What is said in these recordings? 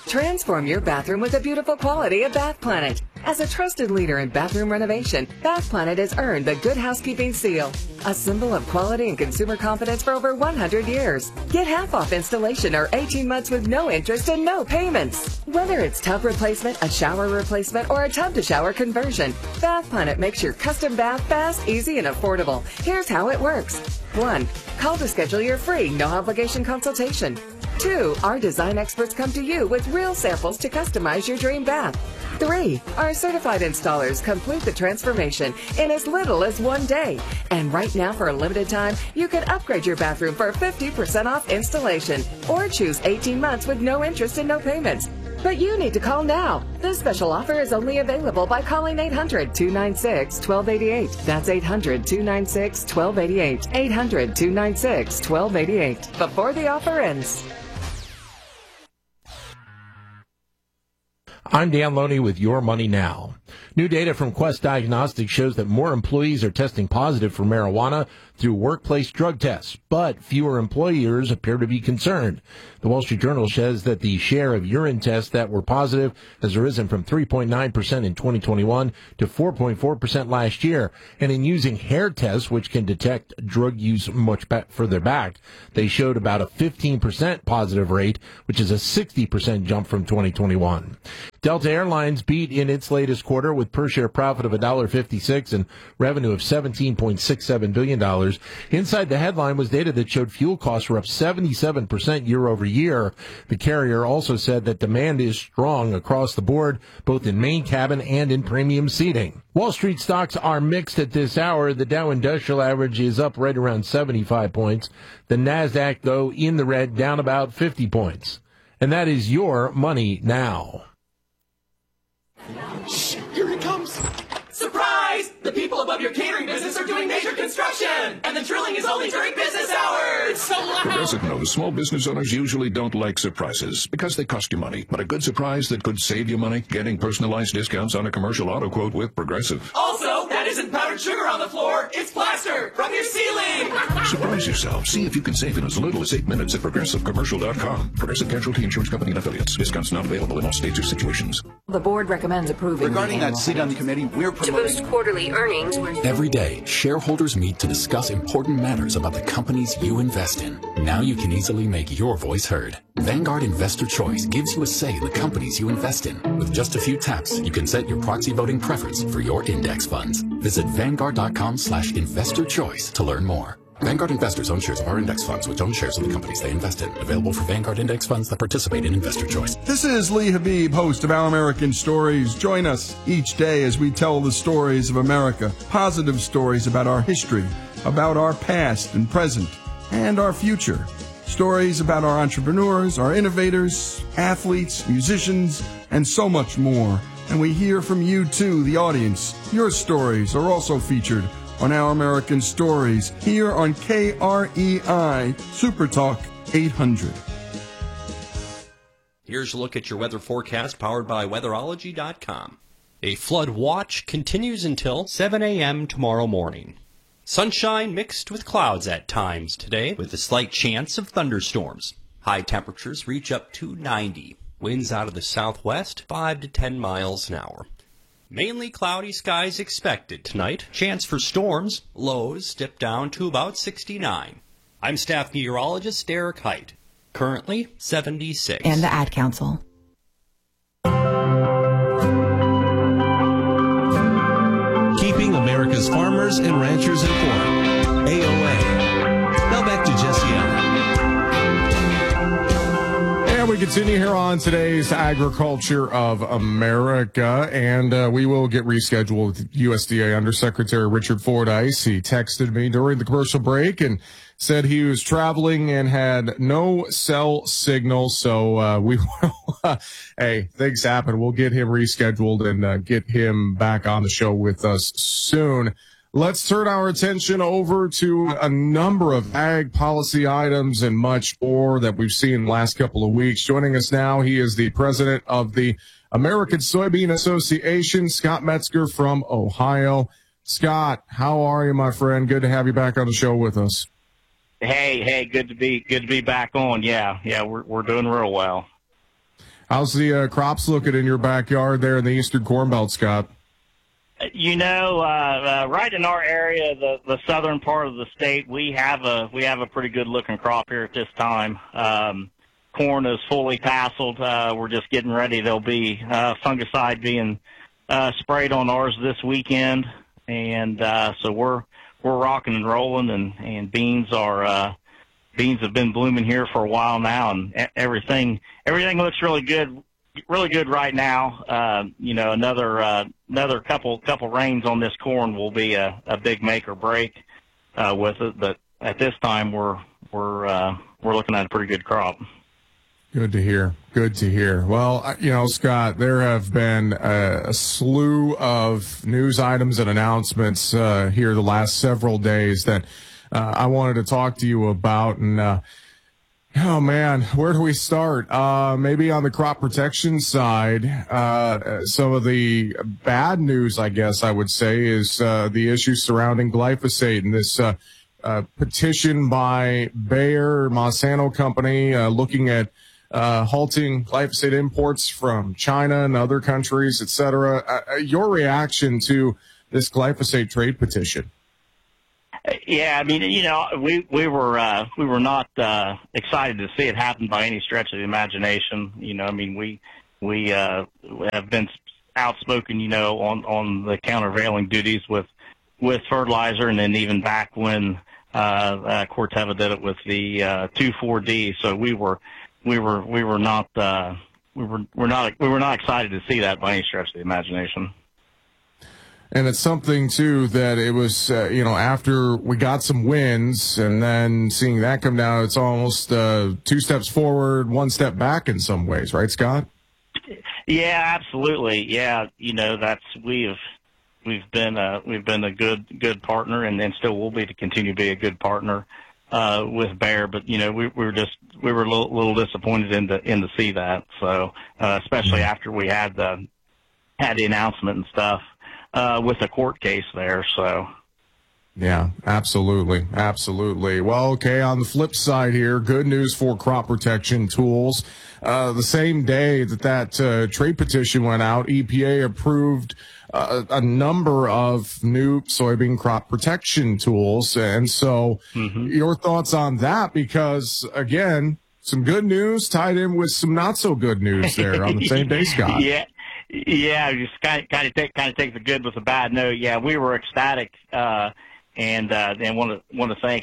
Transform your bathroom with a beautiful quality of Bath Planet. As a trusted leader in bathroom renovation, Bath Planet has earned the Good Housekeeping seal, a symbol of quality and consumer confidence for over 100 years. Get half off installation or 18 months with no interest and no payments. Whether it's tub replacement, a shower replacement, or a tub-to-shower conversion, Bath Planet makes your custom bath fast, easy, and affordable. Here's how it works. 1. Call to schedule your free, no-obligation consultation. 2. Our design experts come to you with real samples to customize your dream bath. 3. Our certified installers complete the transformation in as little as 1 day. And right now, for a limited time, you can upgrade your bathroom for 50% off installation or choose 18 months with no interest and no payments. But you need to call now. This special offer is only available by calling 800-296-1288. That's 800-296-1288. 800-296-1288. Before the offer ends. I'm Dan Loney with Your Money Now. New data from Quest Diagnostics shows that more employees are testing positive for marijuana through workplace drug tests, but fewer employers appear to be concerned. The Wall Street Journal says that the share of urine tests that were positive has risen from 3.9% in 2021 to 4.4% last year. And in using hair tests, which can detect drug use much further back, they showed about a 15% positive rate, which is a 60% jump from 2021. Delta Airlines beat in its latest quarter with per-share profit of $1.56 and revenue of $17.67 billion. Inside the headline was data that showed fuel costs were up 77% year over year. The carrier also said that demand is strong across the board, both in main cabin and in premium seating. Wall Street stocks are mixed at this hour. The Dow Industrial Average is up right around 75 points. The NASDAQ, though, in the red, down about 50 points. And that is Your Money Now. Shh, here he comes. Surprise! The people above your catering business are doing major construction, and the drilling is only during business hours. So loud. Progressive knows small business owners usually don't like surprises because they cost you money. But a good surprise that could save you money, getting personalized discounts on a commercial auto quote with Progressive. Also, that isn't powdered sugar on the floor. It's plaster from your ceiling. Surprise yourself. See if you can save in as little as 8 minutes at ProgressiveCommercial.com. Progressive Casualty Insurance Company and Affiliates. Discounts not available in all states or situations. The board recommends approving. Regarding that seat on the committee, we're promoting to boost quarterly earnings. Every day, shareholders meet to discuss important matters about the companies you invest in. Now you can easily make your voice heard. Vanguard Investor Choice gives you a say in the companies you invest in. With just a few taps, you can set your proxy voting preference for your index funds. Visit Vanguard.com/investorchoice to learn more. Vanguard investors own shares of our index funds, which own shares of the companies they invest in. Available for Vanguard index funds that participate in Investor Choice. This is Lee Habib, host of Our American Stories. Join us each day as we tell the stories of America. Positive stories about our history, about our past and present, and our future. Stories about our entrepreneurs, our innovators, athletes, musicians, and so much more. And we hear from you too, the audience. Your stories are also featured on Our American Stories here on KREI Super Talk 800. Here's a look at your weather forecast powered by weatherology.com. A flood watch continues until 7 a.m. tomorrow morning. Sunshine mixed with clouds at times today with a slight chance of thunderstorms. High temperatures reach up to 90. Winds out of the southwest 5 to 10 miles an hour. Mainly cloudy skies expected tonight. Chance for storms. Lows dip down to about 69. I'm staff meteorologist Derek Height. Currently 76. And the Ad Council. Keeping America's farmers and ranchers informed. AOA. Now back to Jesse Allen. And we continue here on today's Agriculture of America, and we will get rescheduled with USDA Undersecretary Richard Fordyce. He texted me during the commercial break and said he was traveling and had no cell signal, so we will, hey, things happen. We'll get him rescheduled and get him back on the show with us soon. Let's turn our attention over to a number of ag policy items and much more that we've seen in the last couple of weeks. Joining us now, he is the president of the American Soybean Association, Scott Metzger from Ohio. Scott, how are you, my friend? Good to have you back on the show with us. Hey, good to be back on. Yeah, we're doing real well. How's the crops looking in your backyard there in the Eastern Corn Belt, Scott? Right in our area, the southern part of the state, we have a pretty good looking crop here at this time. Corn is fully tasseled. We're just getting ready. There'll be fungicide being sprayed on ours this weekend, and so we're rocking and rolling. And beans have been blooming here for a while now, and everything looks really good right now. Another couple rains on this corn will be a big make or break with it. But at this time, we're looking at a pretty good crop. Good to hear. Good to hear. Well, Scott, there have been a slew of news items and announcements here the last several days that I wanted to talk to you about. And oh man, where do we start? Maybe on the crop protection side, some of the bad news, I guess I would say, is the issue surrounding glyphosate and this petition by Bayer, Monsanto company, looking at halting glyphosate imports from China and other countries, et cetera. Your reaction to this glyphosate trade petition? Yeah, I mean, we were not excited to see it happen by any stretch of the imagination. We have been outspoken, on the countervailing duties with fertilizer, and then even back when Corteva did it with the 2,4-D. So we were not excited to see that by any stretch of the imagination. And it's something, too, that it was, after we got some wins and then seeing that come down, it's almost 2 steps forward, 1 step back in some ways, right, Scott? Yeah, absolutely. Yeah, we've been a good partner, and then still will be to continue to be a good partner with Bayer. But we were a little disappointed in to see that. So especially after we had the announcement and stuff. With the court case there, so. Yeah, absolutely. Well, okay, on the flip side here, good news for crop protection tools. The same day that trade petition went out, EPA approved a number of new soybean crop protection tools. And so your thoughts on that, because, again, some good news tied in with some not so good news there on the same day, Scott. Yeah, just kind of take the good with the bad. No, yeah, we were ecstatic, and want to thank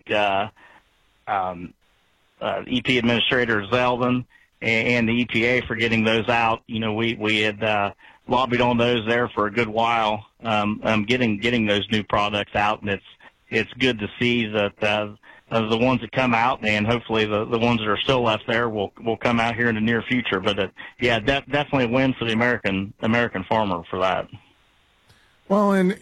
EP Administrator Zeldin and the EPA for getting those out. We had lobbied on those there for a good while, getting those new products out, and it's good to see that the ones that come out, and hopefully the ones that are still left there will come out here in the near future. But definitely a win for the American farmer for that. Well, and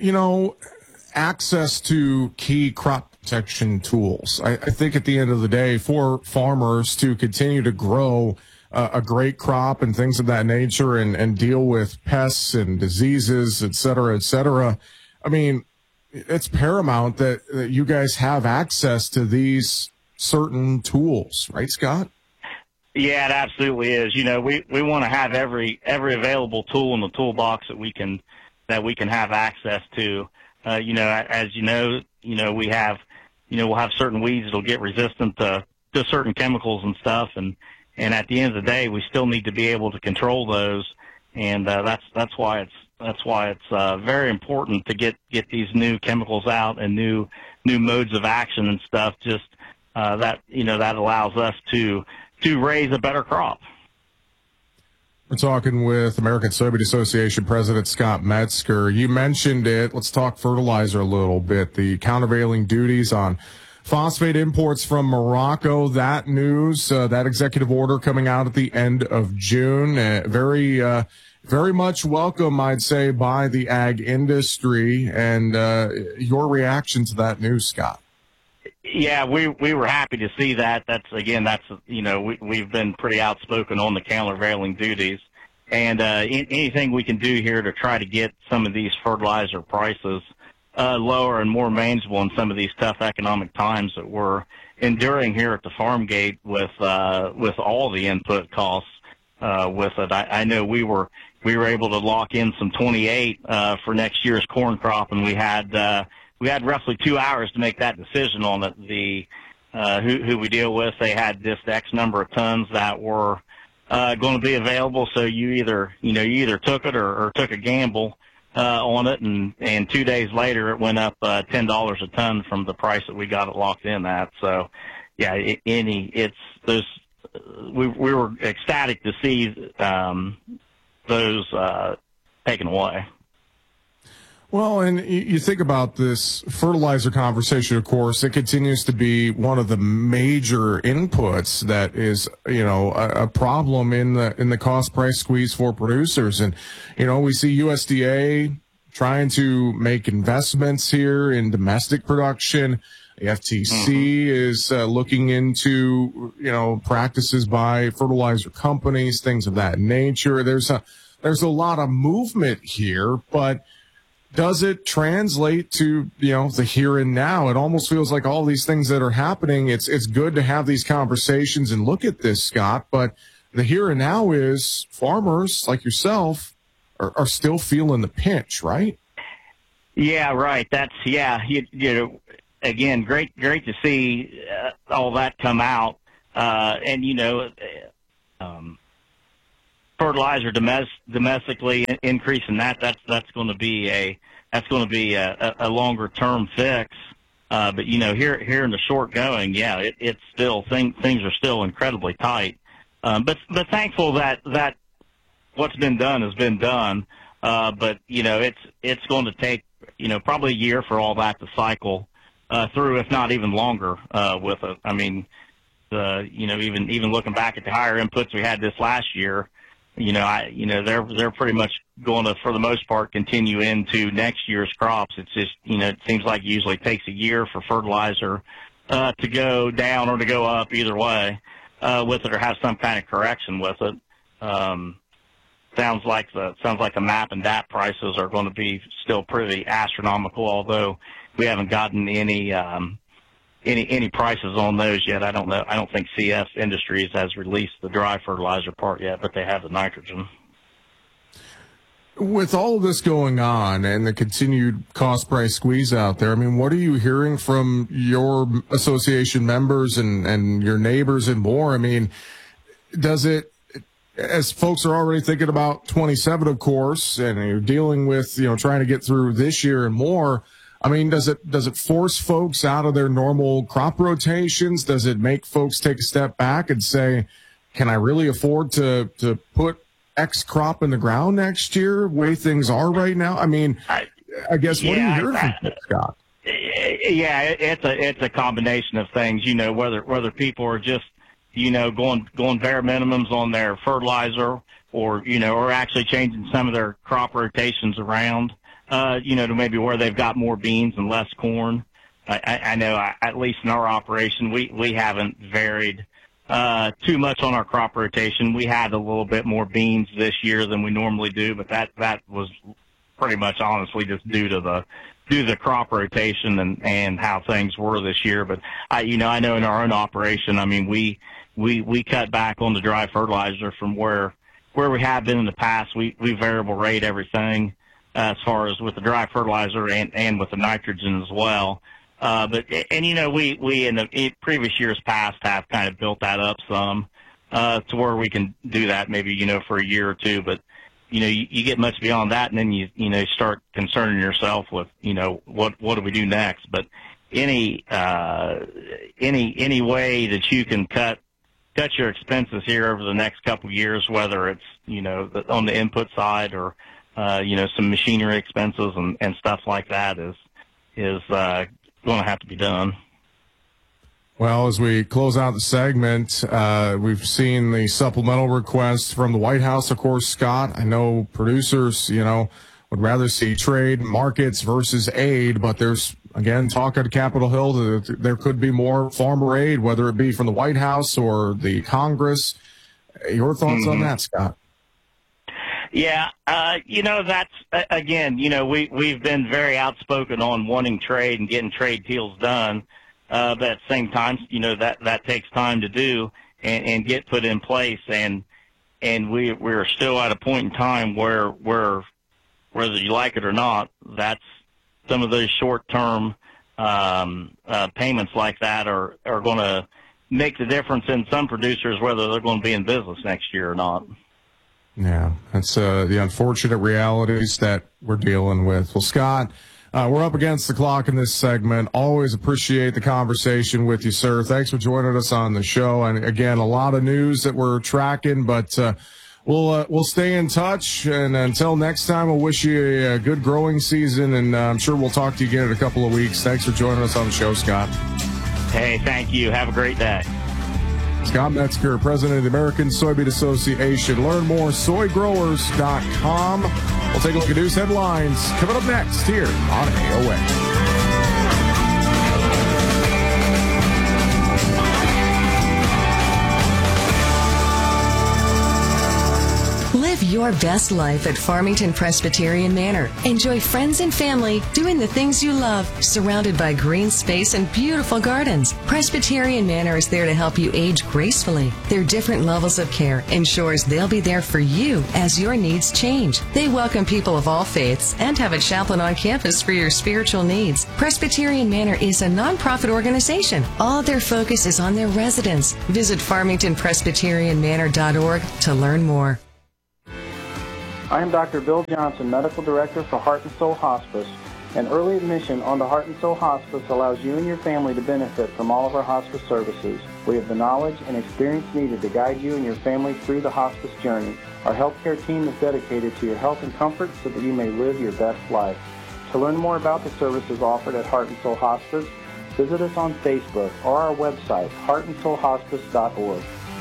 access to key crop protection tools. I think at the end of the day, for farmers to continue to grow a great crop and things of that nature, and deal with pests and diseases, et cetera, I mean, it's paramount that you guys have access to these certain tools, right, Scott? Yeah, it absolutely is. We want to have every available tool in the toolbox that we can have access to. As we have, we'll have certain weeds that'll get resistant to certain chemicals and stuff, and at the end of the day, we still need to be able to control those, and that's why it's very important to get these new chemicals out and new modes of action and stuff. Just that allows us to raise a better crop. We're talking with American Soybean Association President Scott Metzger. You mentioned it. Let's talk fertilizer a little bit. The countervailing duties on phosphate imports from Morocco. That news, that executive order coming out at the end of June. Very much welcome, I'd say, by the ag industry. And your reaction to that news, Scott? Yeah, we were happy to see that. We've been pretty outspoken on the countervailing duties, and anything we can do here to try to get some of these fertilizer prices lower and more manageable in some of these tough economic times that we're enduring here at the farm gate with all the input costs. with it. I know we were able to lock in some 28 for next year's corn crop, and we had roughly 2 hours to make that decision on it. Who we deal with, they had just X number of tons that were going to be available. So you either took it or took a gamble on it, and 2 days later it went up $10 a ton from the price that we got it locked in at. So yeah, we were ecstatic to see those taken away. Well, and you think about this fertilizer conversation, of course, it continues to be one of the major inputs that is, a problem in the cost price squeeze for producers. And, we see USDA trying to make investments here in domestic production. The FTC is looking into, practices by fertilizer companies, things of that nature. There's a lot of movement here, but does it translate to, the here and now? It almost feels like all these things that are happening, it's good to have these conversations and look at this, Scott, but the here and now is farmers like yourself are still feeling the pinch, right? Yeah, right. Again, great to see all that come out. Fertilizer domestically increasing that's going to be a longer term fix. But here in the short going, it's still things are still incredibly tight. But thankful that what's been done has been done. But it's going to take probably a year for all that to cycle through, if not even longer, with it. I mean, even looking back at the higher inputs we had this last year, they're pretty much going to, for the most part, continue into next year's crops. It's just, it seems like it usually takes a year for fertilizer to go down or to go up either way with it, or have some kind of correction with it. Sounds like the MAP and DAP prices are going to be still pretty astronomical, although we haven't gotten any prices on those yet. I don't know. I don't think CF Industries has released the dry fertilizer part yet, but they have the nitrogen. With all of this going on and the continued cost price squeeze out there, I mean, what are you hearing from your association members and your neighbors and more? I mean, does it, as folks are already thinking about 27, of course, and you're dealing with, trying to get through this year and more, I mean, does it force folks out of their normal crop rotations? Does it make folks take a step back and say, can I really afford to put X crop in the ground next year, the way things are right now? I mean, I guess, what are you hearing from folks, Scott? Yeah, it's a combination of things, whether people are just, going bare minimums on their fertilizer, or actually changing some of their crop rotations around, to maybe where they've got more beans and less corn. I know, at least in our operation, we haven't varied too much on our crop rotation. We had a little bit more beans this year than we normally do, but that was pretty much honestly just due to the crop rotation and how things were this year. But I know in our own operation, I mean, we cut back on the dry fertilizer from where we have been in the past. We variable rate everything as far as with the dry fertilizer and with the nitrogen as well. We in the previous years past have kind of built that up some to where we can do that maybe, for a year or two. But, you get much beyond that, and then you start concerning yourself with, what do we do next? But any way that you can cut your expenses here over the next couple of years, whether it's, on the input side or, some machinery expenses and stuff like that is going to have to be done. Well, as we close out the segment, we've seen the supplemental request from the White House, of course, Scott. I know producers, would rather see trade markets versus aid, but there's, again, talk at Capitol Hill that there could be more farmer aid, whether it be from the White House or the Congress. Your thoughts on that, Scott? Yeah, that's, again, we've been very outspoken on wanting trade and getting trade deals done. But at the same time, that takes time to do and get put in place. And and we're still at a point in time where whether you like it or not, that's some of those short-term payments like that are going to make the difference in some producers whether they're going to be in business next year or not. Yeah, that's the unfortunate realities that we're dealing with. Well, Scott, we're up against the clock in this segment. Always appreciate the conversation with you, sir. Thanks for joining us on the show. And again, a lot of news that we're tracking, but we'll stay in touch. And until next time, we'll wish you a good growing season. And I'm sure we'll talk to you again in a couple of weeks. Thanks for joining us on the show, Scott. Hey, thank you. Have a great day. Scott Metzger, president of the American Soybean Association. Learn more, soygrowers.com. We'll take a look at news headlines coming up next here on AOA. Live your best life at Farmington Presbyterian Manor. Enjoy friends and family doing the things you love, surrounded by green space and beautiful gardens. Presbyterian Manor is there to help you age gracefully. Their different levels of care ensures they'll be there for you as your needs change. They welcome people of all faiths and have a chaplain on campus for your spiritual needs. Presbyterian Manor is a nonprofit organization. All their focus is on their residents. Visit farmingtonpresbyterianmanor.org to learn more. I am Dr. Bill Johnson, Medical Director for Heart and Soul Hospice, and early admission onto Heart and Soul Hospice allows you and your family to benefit from all of our hospice services. We have the knowledge and experience needed to guide you and your family through the hospice journey. Our healthcare team is dedicated to your health and comfort so that you may live your best life. To learn more about the services offered at Heart and Soul Hospice, visit us on Facebook or our website, heartandsoulhospice.org.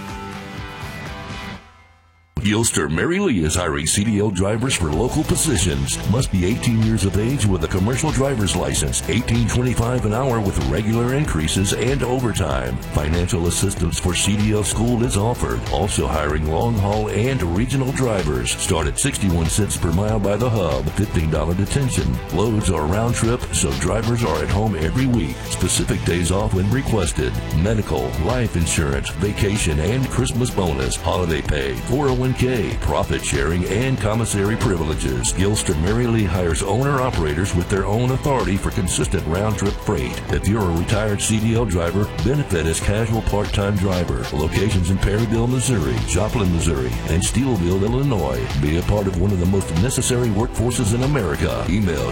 Gilster Mary Lee is hiring CDL drivers for local positions. Must be 18 years of age with a commercial driver's license. $18.25 an hour with regular increases and overtime. Financial assistance for CDL school is offered. Also hiring long haul and regional drivers. Start at 61 cents per mile by the hub. $15 detention. Loads are round trip, so drivers are at home every week. Specific days off when requested. Medical, life insurance, vacation, and Christmas bonus. Holiday pay, 401k, profit sharing, and commissary privileges. Gilster Mary Lee hires owner-operators with their own authority for consistent round-trip freight. If you're a retired CDL driver, benefit as casual part-time driver. Locations in Perryville, Missouri, Joplin, Missouri, and Steelville, Illinois. Be a part of one of the most necessary workforces in America. Email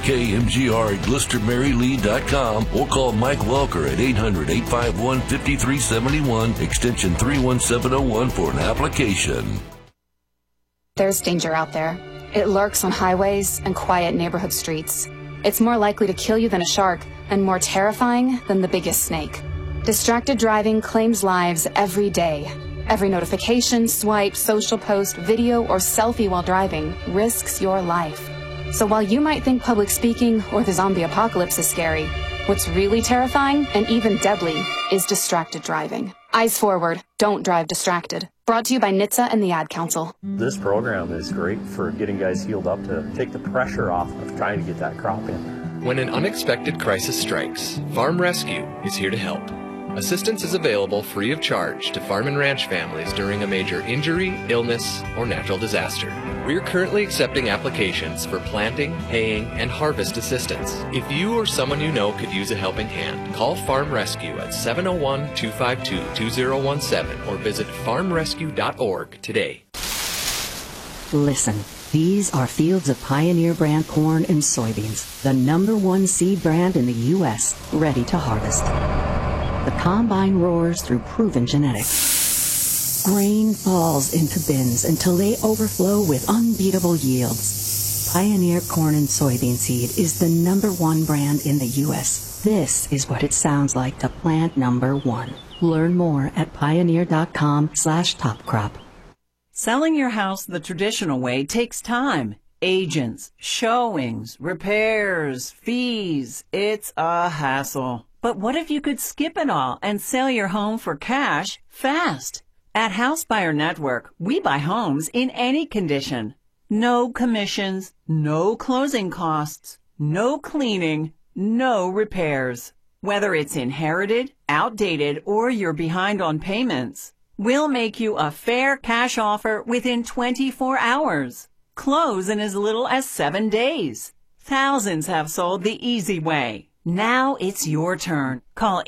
trkmgr@GilsterMaryLee.com or call Mike Welker at 800-851-5371, extension 31701 for an application. There's danger out there. It lurks on highways and quiet neighborhood streets. It's more likely to kill you than a shark and more terrifying than the biggest snake. Distracted driving claims lives every day. Every notification, swipe, social post, video, or selfie while driving risks your life. So while you might think public speaking or the zombie apocalypse is scary, what's really terrifying and even deadly is distracted driving. Eyes forward. Don't drive distracted. Brought to you by NHTSA and the Ad Council. This program is great for getting guys healed up to take the pressure off of trying to get that crop in. When an unexpected crisis strikes, Farm Rescue is here to help. Assistance is available free of charge to farm and ranch families during a major injury, illness, or natural disaster. We're currently accepting applications for planting, haying, and harvest assistance. If you or someone you know could use a helping hand, call Farm Rescue at 701-252-2017 or visit farmrescue.org today. Listen, these are fields of Pioneer brand corn and soybeans, the #1 seed brand in the U.S., ready to harvest. The combine roars through proven genetics. Grain falls into bins until they overflow with unbeatable yields. Pioneer corn and soybean seed is the #1 brand in the U.S. This is what it sounds like to plant #1. Learn more at pioneer.com/topcrop. Selling your house the traditional way takes time. Agents, showings, repairs, fees. It's a hassle. But what if you could skip it all and sell your home for cash fast? At House Buyer Network, we buy homes in any condition. No commissions, no closing costs, no cleaning, no repairs. Whether it's inherited, outdated, or you're behind on payments, We'll make you a fair cash offer within 24 hours. Close in as little as 7 days. Thousands have sold the easy way. Now it's your turn. Call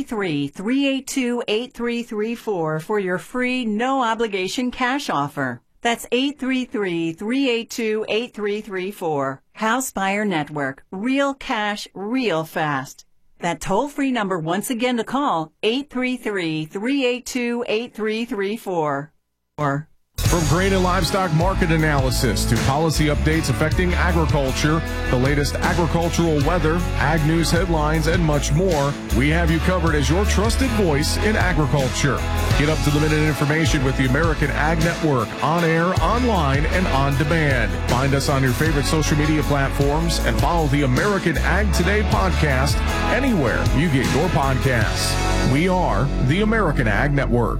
833-382-8334 for your free, no-obligation cash offer. That's 833-382-8334. House Buyer Network. Real cash, real fast. That toll-free number once again to call, 833-382-8334. From grain and livestock market analysis to policy updates affecting agriculture, the latest agricultural weather, ag news headlines, and much more, we have you covered as your trusted voice in agriculture. Get up-to-the-minute information with the American Ag Network, on air, online, and on demand. Find us on your favorite social media platforms and follow the American Ag Today podcast anywhere you get your podcasts. We are the American Ag Network.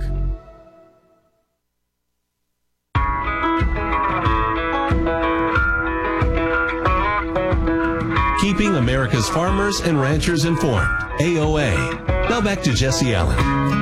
Keeping America's farmers and ranchers informed. AOA. Now back to Jesse Allen.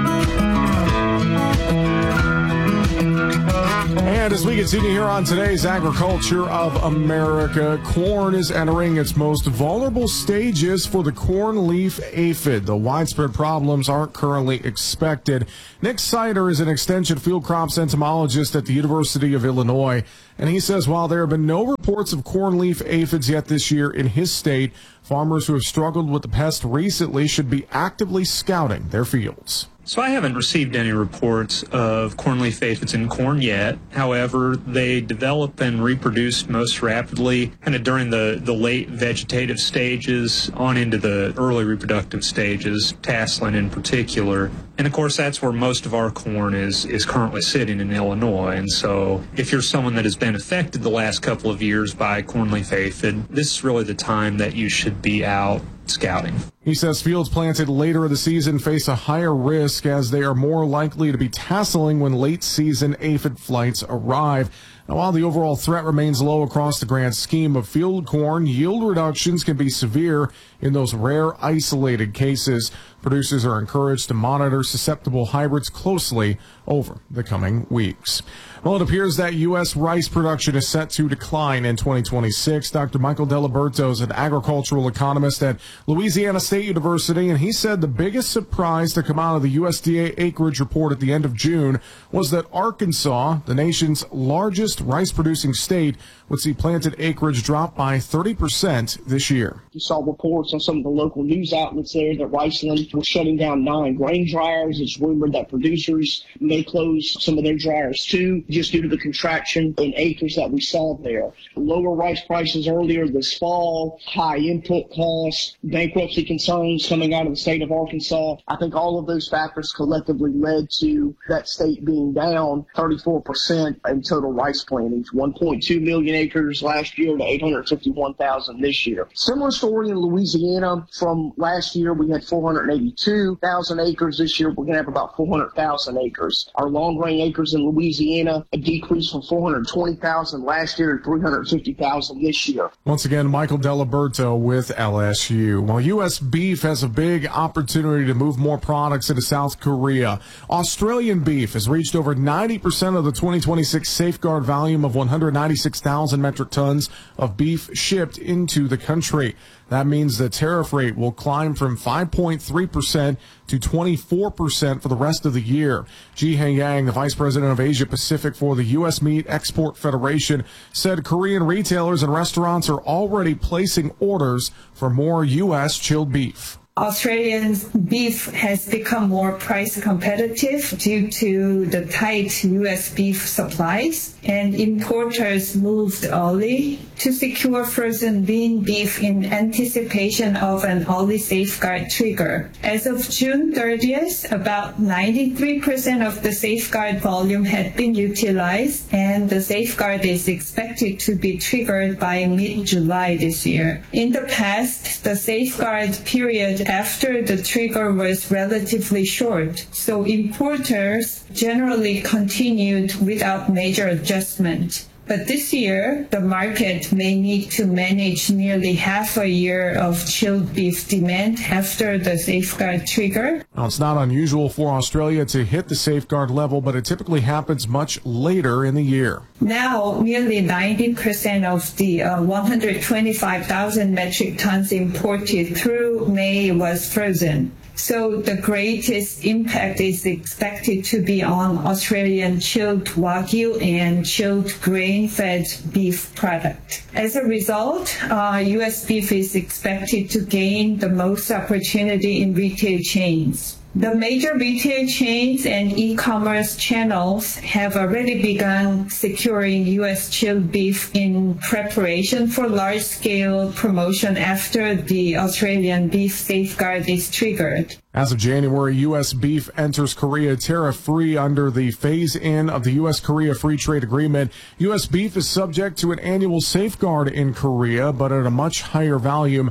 And as we continue here on today's Agriculture of America, corn is entering its most vulnerable stages for the corn leaf aphid. The widespread problems aren't currently expected. Nick Sider is an extension field crops entomologist at the University of Illinois, and he says while there have been no reports of corn leaf aphids yet this year in his state, farmers who have struggled with the pest recently should be actively scouting their fields. So I haven't received any reports of corn leaf aphids in corn yet. However, they develop and reproduce most rapidly kind of during the late vegetative stages on into the early reproductive stages, tasseling in particular. And of course, that's where most of our corn is currently sitting in Illinois. And so if you're someone that has been affected the last couple of years by corn leaf aphid, this is really the time that you should be out scouting. He says fields planted later in the season face a higher risk as they are more likely to be tasseling when late season aphid flights arrive. Now, while the overall threat remains low across the grand scheme of field corn, yield reductions can be severe in those rare isolated cases. Producers are encouraged to monitor susceptible hybrids closely over the coming weeks. Well, it appears that U.S. rice production is set to decline in 2026. Dr. Michael Diliberto is an agricultural economist at Louisiana State University, and he said the biggest surprise to come out of the USDA acreage report at the end of June was that Arkansas, the nation's largest rice-producing state, would see planted acreage drop by 30% this year. You saw reports on some of the local news outlets there that Riceland was shutting down 9 grain dryers. It's rumored that producers may close some of their dryers too, just due to the contraction in acres that we saw there. Lower rice prices earlier this fall, high input costs, bankruptcy concerns coming out of the state of Arkansas. I think all of those factors collectively led to that state being down 34% in total rice plantings, 1.2 million acres last year to 851,000 this year. Similar story in Louisiana. From last year, we had 482,000 acres. This year, we're going to have about 400,000 acres. Our long grain acres in Louisiana, a decrease from 420,000 last year to 350,000 this year. Once again, Michael Diliberto with LSU. Well, U.S. beef has a big opportunity to move more products into South Korea. Australian beef has reached over 90% of the 2026 safeguard volume of 196,000 metric tons of beef shipped into the country. That means the tariff rate will climb from 5.3% to 24% for the rest of the year. Ji Hae-yang, the vice president of Asia Pacific for the U.S. Meat Export Federation, said Korean retailers and restaurants are already placing orders for more U.S. chilled beef. Australian beef has become more price competitive due to the tight U.S. beef supplies, and importers moved early to secure frozen lean beef in anticipation of an early safeguard trigger. As of June 30th, about 93% of the safeguard volume had been utilized, and the safeguard is expected to be triggered by mid-July this year. In the past, the safeguard period after the trigger was relatively short, so importers generally continued without major adjustment. But this year, the market may need to manage nearly half a year of chilled beef demand after the safeguard trigger. Now, it's not unusual for Australia to hit the safeguard level, but it typically happens much later in the year. Now, nearly 90% of the 125,000 metric tons imported through May was frozen. So the greatest impact is expected to be on Australian chilled Wagyu and chilled grain-fed beef product. As a result, U.S. beef is expected to gain the most opportunity in retail chains. The major retail chains and e-commerce channels have already begun securing U.S. chilled beef in preparation for large-scale promotion after the Australian beef safeguard is triggered. As of January, U.S. beef enters Korea tariff-free under the phase-in of the U.S.-Korea Free Trade Agreement. U.S. beef is subject to an annual safeguard in Korea, but at a much higher volume,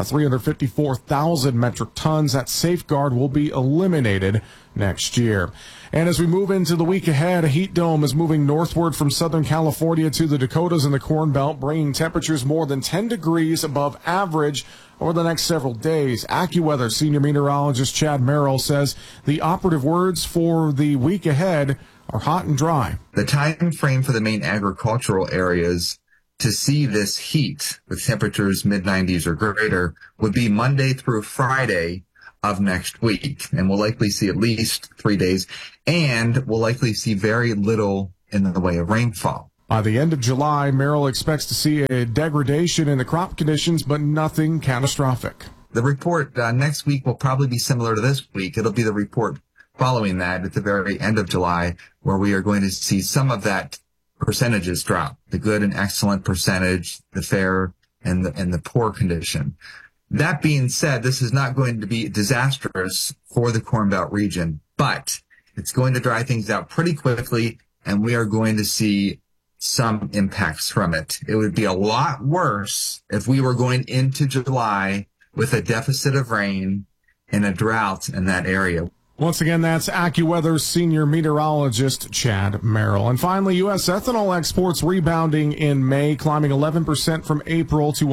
354,000 metric tons. That safeguard will be eliminated next year. And as we move into the week ahead, a heat dome is moving northward from Southern California to the Dakotas and the Corn Belt, bringing temperatures more than 10 degrees above average over the next several days. AccuWeather senior meteorologist Chad Merrill says the operative words for the week ahead are hot and dry. The time frame for the main agricultural areas to see this heat with temperatures mid-90s or greater would be Monday through Friday of next week. And we'll likely see at least 3 days, and we'll likely see very little in the way of rainfall. By the end of July, Merrill expects to see a degradation in the crop conditions, but nothing catastrophic. The report next week will probably be similar to this week. It'll be the report following that at the very end of July, where we are going to see some of that percentages drop. The good and excellent percentage, the fair and the poor condition. That being said, this is not going to be disastrous for the Corn Belt region, but it's going to dry things out pretty quickly, and we are going to see some impacts from it. It would be a lot worse if we were going into July with a deficit of rain and a drought in that area. Once again, that's AccuWeather's senior meteorologist, Chad Merrill. And finally, U.S. ethanol exports rebounding in May, climbing 11% from April to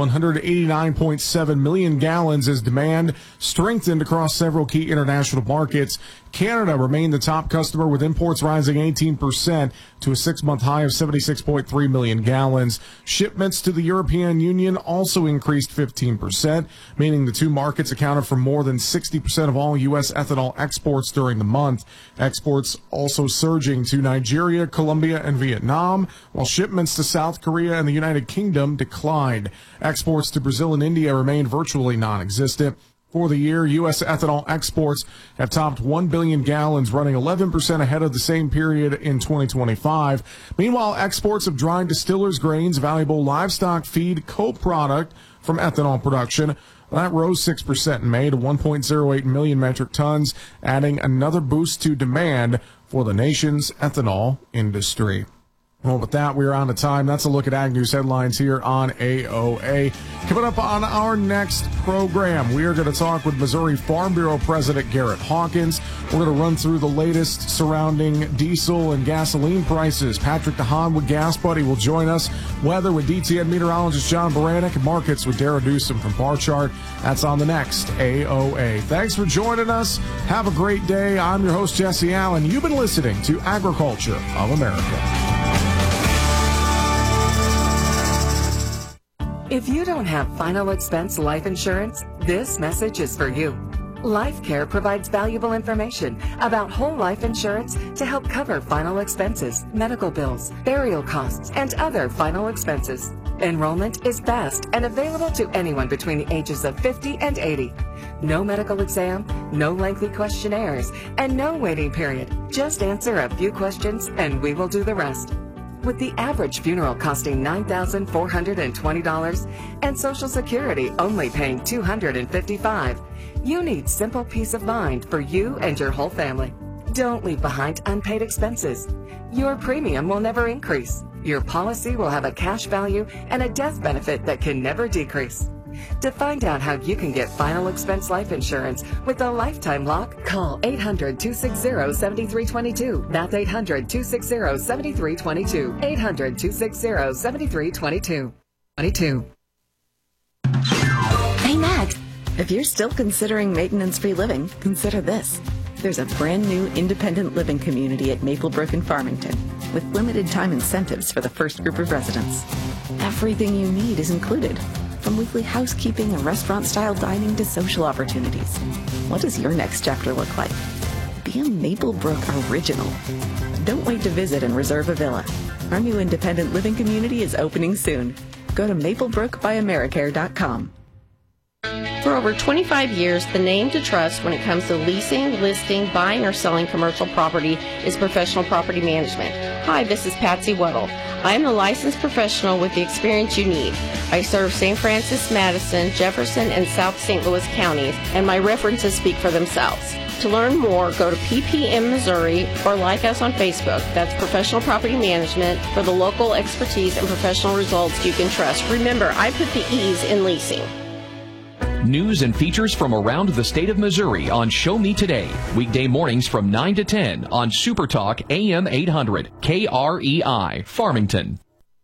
189.7 million gallons as demand strengthened across several key international markets. Canada remained the top customer, with imports rising 18% to a 6-month high of 76.3 million gallons. Shipments to the European Union also increased 15%, meaning the two markets accounted for more than 60% of all U.S. ethanol exports during the month. Exports also surging to Nigeria, Colombia, and Vietnam, while shipments to South Korea and the United Kingdom declined. Exports to Brazil and India remained virtually non-existent. For the year, U.S. ethanol exports have topped 1 billion gallons, running 11% ahead of the same period in 2025. Meanwhile, exports of dried distillers' grains, valuable livestock feed co-product from ethanol production, that rose 6% in May to 1.08 million metric tons, adding another boost to demand for the nation's ethanol industry. Well, with that, we're out of time. That's a look at Ag News headlines here on AOA. Coming up on our next program, we are going to talk with Missouri Farm Bureau President Garrett Hawkins. We're going to run through the latest surrounding diesel and gasoline prices. Patrick DeHaan with Gas Buddy will join us. Weather with DTN meteorologist John Baranek. Markets with Dara Dewsom from Bar Chart. That's on the next AOA. Thanks for joining us. Have a great day. I'm your host, Jesse Allen. You've been listening to Agriculture of America. If you don't have final expense life insurance, this message is for you. LifeCare provides valuable information about whole life insurance to help cover final expenses, medical bills, burial costs, and other final expenses. Enrollment is fast and available to anyone between the ages of 50 and 80. No medical exam, no lengthy questionnaires, and no waiting period. Just answer a few questions and we will do the rest. With the average funeral costing $9,420 and Social Security only paying $255, you need simple peace of mind for you and your whole family. Don't leave behind unpaid expenses. Your premium will never increase. Your policy will have a cash value and a death benefit that can never decrease. To find out how you can get final expense life insurance with a lifetime lock, call 800-260-7322. That's 800-260-7322. 800-260-7322. Hey, Max, if you're still considering maintenance-free living, consider this. There's a brand new independent living community at Maplebrook in Farmington with limited time incentives for the first group of residents. Everything you need is included, from weekly housekeeping and restaurant-style dining to social opportunities. What does your next chapter look like? Be a Maplebrook original. Don't wait to visit and reserve a villa. Our new independent living community is opening soon. Go to maplebrookbyamericare.com. For over 25 years, the name to trust when it comes to leasing, listing, buying, or selling commercial property is Professional Property Management. Hi, this is Patsy Weddle. I am a licensed professional with the experience you need. I serve St. Francis, Madison, Jefferson, and South St. Louis counties, and my references speak for themselves. To learn more, go to PPM Missouri or like us on Facebook. That's Professional Property Management for the local expertise and professional results you can trust. Remember, I put the E's in leasing. News and features from around the state of Missouri on Show Me Today. Weekday mornings from 9 to 10 on Super Talk AM 800 KREI Farmington.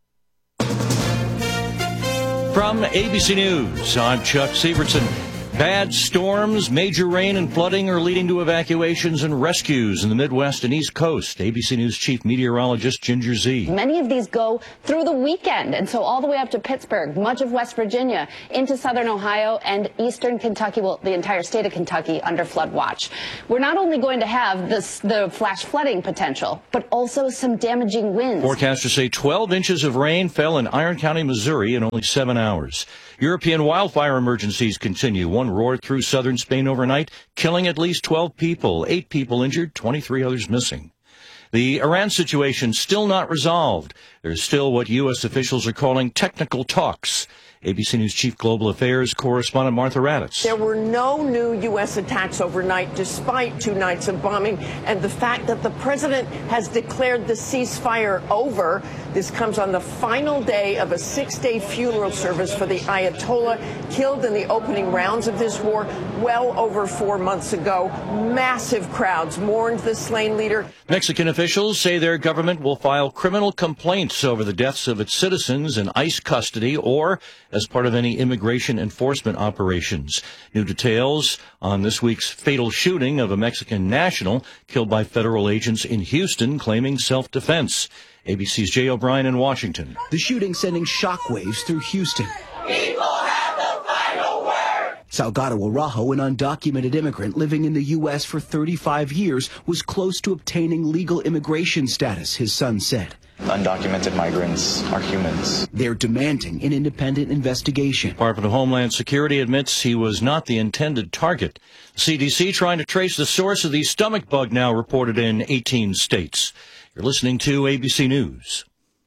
From ABC News, I'm Chuck Sievertson. Bad storms, major rain, and flooding are leading to evacuations and rescues in the Midwest and East Coast. ABC News Chief Meteorologist Ginger Zee. Many of these go through the weekend, and so all the way up to Pittsburgh, much of West Virginia, into southern Ohio and eastern Kentucky, well, the entire state of Kentucky under flood watch. We're not only going to have the flash flooding potential, but also some damaging winds. Forecasters say 12 inches of rain fell in Iron County, Missouri in only 7 hours. European wildfire emergencies continue. One roared through southern Spain overnight, killing at least 12 people, 8 people injured, 23 others missing. The Iran situation still not resolved. There's still what U.S. officials are calling technical talks. ABC News Chief Global Affairs correspondent Martha Raddatz. There were no new U.S. attacks overnight, despite 2 nights of bombing, and the fact that the president has declared the ceasefire over. This comes on the final day of a 6-day funeral service for the Ayatollah, killed in the opening rounds of this war well over 4 months ago. Massive crowds mourned the slain leader. Mexican officials say their government will file criminal complaints over the deaths of its citizens in ICE custody or as part of any immigration enforcement operations. New details on this week's fatal shooting of a Mexican national killed by federal agents in Houston claiming self-defense. ABC's Jay O'Brien in Washington. The shooting sending shockwaves through Houston. People have the final word. Salgado Araujo, an undocumented immigrant living in the U.S. for 35 years, was close to obtaining legal immigration status, his son said. Undocumented migrants are humans. They're demanding an independent investigation. Department of Homeland Security admits he was not the intended target. The CDC trying to trace the source of the stomach bug now reported in 18 states. You're listening to ABC News.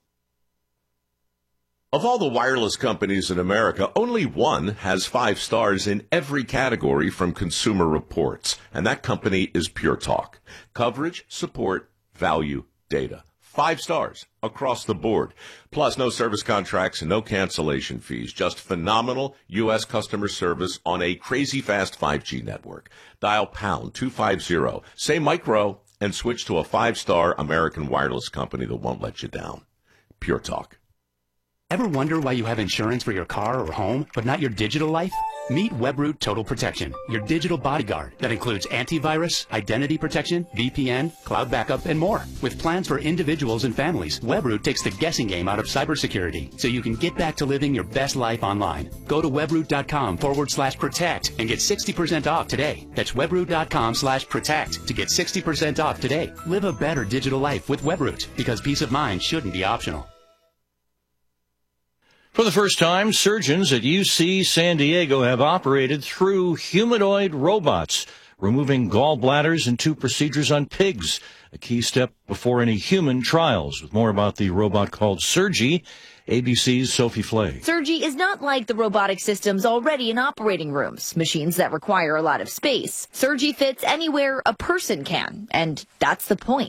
Of all the wireless companies in America, only one has 5 stars in every category from Consumer Reports, and that company is Pure Talk. Coverage, support, value, data. 5 stars across the board. Plus, no service contracts and no cancellation fees. Just phenomenal U.S. customer service on a crazy fast 5G network. Dial pound 250, say micro, and switch to a 5-star American wireless company that won't let you down. Pure Talk. Ever wonder why you have insurance for your car or home, but not your digital life? Meet Webroot Total Protection, your digital bodyguard that includes antivirus, identity protection, VPN, cloud backup, and more. With plans for individuals and families, Webroot takes the guessing game out of cybersecurity, so you can get back to living your best life online. Go to webroot.com/protect and get 60% off today. That's webroot.com/protect to get 60% off today. Live a better digital life with Webroot, because peace of mind shouldn't be optional. For the first time, surgeons at UC San Diego have operated through humanoid robots, removing gallbladders and 2 procedures on pigs, a key step before any human trials. With more about the robot called Surgi, ABC's Sophie Flay. Surgi is not like the robotic systems already in operating rooms, machines that require a lot of space. Surgi fits anywhere a person can, and that's the point.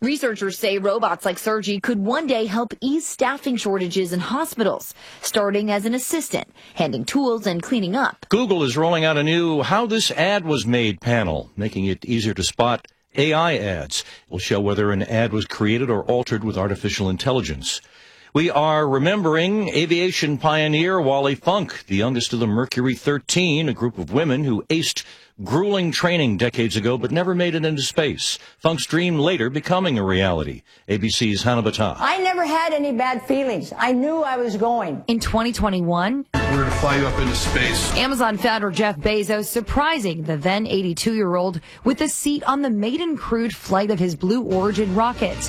Researchers say robots like Sergi could one day help ease staffing shortages in hospitals, starting as an assistant, handing tools and cleaning up. Google is rolling out a new How This Ad Was Made panel, making it easier to spot AI ads. It will show whether an ad was created or altered with artificial intelligence. We are remembering aviation pioneer Wally Funk, the youngest of the Mercury 13, a group of women who aced grueling training decades ago but never made it into space. Funk's dream later becoming a reality. ABC's Hannah Battah. I never had any bad feelings. I knew I was going. In 2021, we're going to fly you up into space. Amazon founder Jeff Bezos surprising the then 82-year-old with a seat on the maiden crewed flight of his Blue Origin rocket.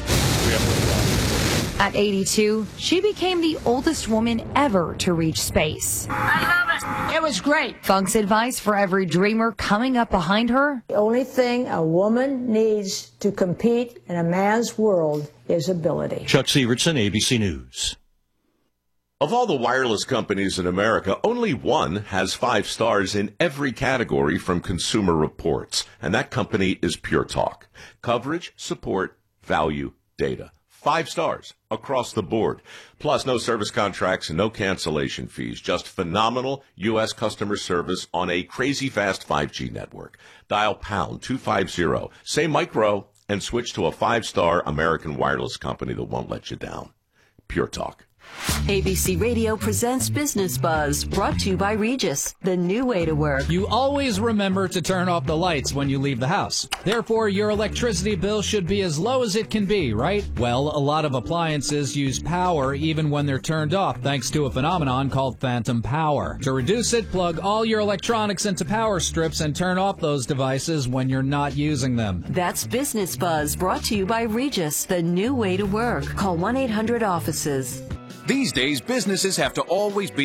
At 82, she became the oldest woman ever to reach space. I love it. It was great. Funk's advice for every dreamer coming up behind her: the only thing a woman needs to compete in a man's world is ability. Chuck Sievertson, ABC News. Of all the wireless companies in America, only one has 5 stars in every category from Consumer Reports, and that company is Pure Talk. Coverage, support, value, data. 5 stars across the board. Plus, no service contracts and no cancellation fees. Just phenomenal U.S. customer service on a crazy fast 5G network. Dial pound 250, say micro, and switch to a 5-star American wireless company that won't let you down. Pure Talk. ABC Radio presents Business Buzz, brought to you by Regis, the new way to work. You always remember to turn off the lights when you leave the house. Therefore, your electricity bill should be as low as it can be, right? Well, a lot of appliances use power even when they're turned off, thanks to a phenomenon called phantom power. To reduce it, plug all your electronics into power strips and turn off those devices when you're not using them. That's Business Buzz, brought to you by Regis, the new way to work. Call 1-800-OFFICES. These days, businesses have to always be